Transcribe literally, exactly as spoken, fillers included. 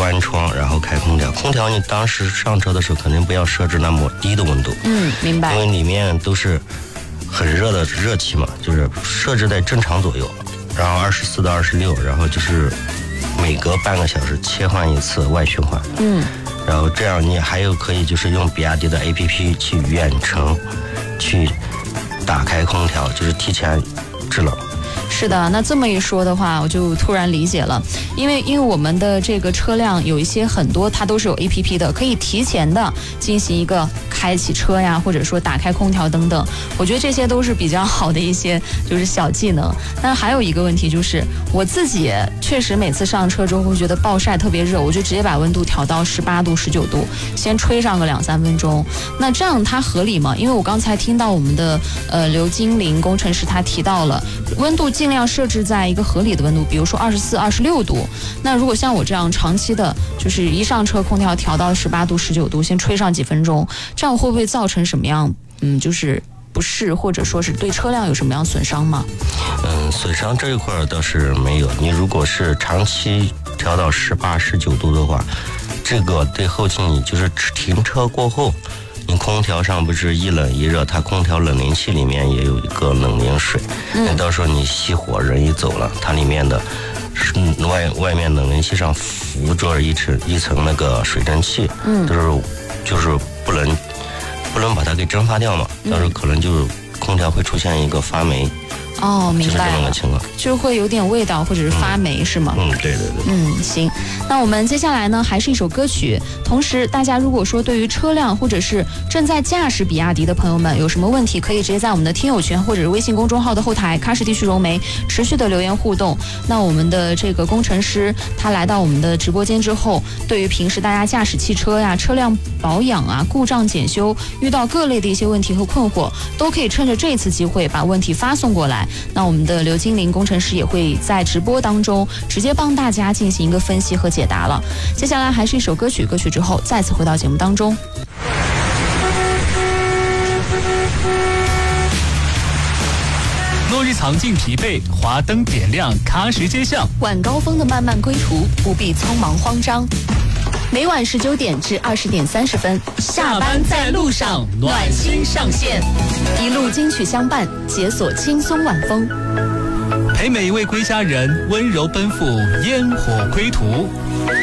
关窗，然后开空调。空调你当时上车的时候肯定不要设置那么低的温度， 嗯，明白。 因为里面都是很热的热气嘛，就是设置在正常左右，然后二十四到二十六，然后就是每隔半个小时切换一次外循环， 嗯， 然后这样你还有可以就是用比亚迪的 A P P 去远程去打开空调，就是提前制冷。 是的，那这么一说的话，我就突然理解了，因为因为我们的这个车辆有一些很多它都是有 A P P 的，可以提前的进行一个开启车呀，或者说打开空调等等，我觉得这些都是比较好的一些就是小技能。但还有一个问题就是，我自己确实每次上车之后会觉得暴晒特别热，我就直接把温度调到十八度、十九度，先吹上个两三分钟。那这样它合理吗？因为我刚才听到我们的呃刘金玲工程师他提到了温度尽量设置在一个合理的温度，比如说二十四、二十六度。那如果像我这样长期的，就是一上车空调调到十八度、十九度，先吹上几分钟，这样会不会造成什么样？嗯，就是不适，或者说是对车辆有什么样损伤吗？ 嗯，损伤这一块倒是没有。你如果是长期调到十八、十九度的话，这个对后期你就是停车过后，你空调上不是一冷一热，它空调冷凝器里面也有一个冷凝水，嗯，到时候你熄火人一走了，它里面的外外面冷凝器上浮着一层一层那个水蒸气，嗯，就是就是不能不能把它给蒸发掉嘛，到时候可能就空调会出现一个发霉。 哦，明白了， 就是这么个情况， 就会有点味道或者是发霉，嗯，是吗？ 嗯，对对对。 嗯，行。那我们接下来呢，还是一首歌曲。同时，大家如果说对于车辆或者是正在驾驶比亚迪的朋友们有什么问题，可以直接在我们的听友群或者是微信公众号的后台喀什地区融媒持续的留言互动。那我们的这个工程师他来到我们的直播间之后，对于平时大家驾驶汽车呀、车辆保养啊、故障检修遇到各类的一些问题和困惑，都可以趁着这次机会把问题发送过来。那我们的刘金玲工程师也会在直播当中直接帮大家进行一个分析和解答了。接下来还是一首歌曲，歌曲之后再次回到节目当中。 落日藏尽疲惫，华灯点亮喀什街巷， 晚高峰的漫漫归途，不必匆忙慌张。每晚十九点至二十点三十分， 下班在路上，暖心上线， 一路金曲相伴，解锁轻松晚风， 陪每一位归家人温柔奔赴烟火归途。